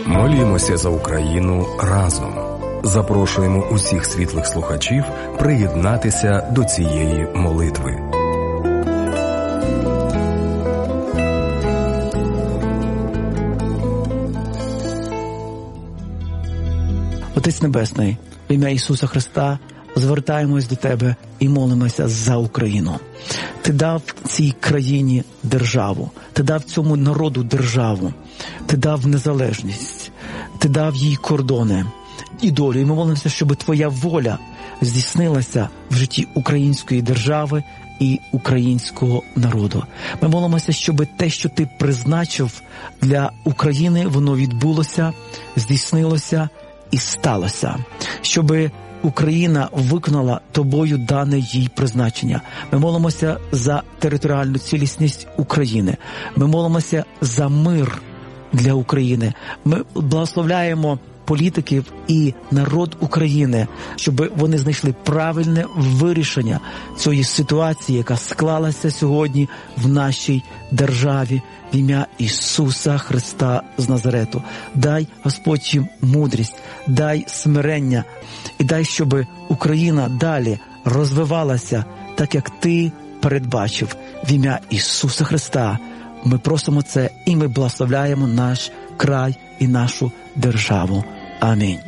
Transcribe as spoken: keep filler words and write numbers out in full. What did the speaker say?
Молімося за Україну разом. Запрошуємо усіх світлих слухачів приєднатися до цієї молитви. Отець Небесний, в ім'я Ісуса Христа звертаємось до Тебе і молимося за Україну. Ти дав цій країні державу, Ти дав цьому народу державу, Ти дав незалежність, Ти дав їй кордони і долю. І ми молимося, щоб Твоя воля здійснилася в житті української держави і українського народу. Ми молимося, щоб те, що Ти призначив для України, воно відбулося, здійснилося і сталося. Щоби Україна виконала Тобою дане їй призначення. Ми молимося за територіальну цілісність України. Ми молимося за мир для України. Ми благословляємо політиків і народ України, щоб вони знайшли правильне вирішення цієї ситуації, яка склалася сьогодні в нашій державі, в ім'я Ісуса Христа з Назарету. Дай, Господь, їм мудрість, дай смирення і дай, щоб Україна далі розвивалася так, як Ти передбачив. В ім'я Ісуса Христа ми просимо це і ми благословляємо наш край і нашу державу. Амінь.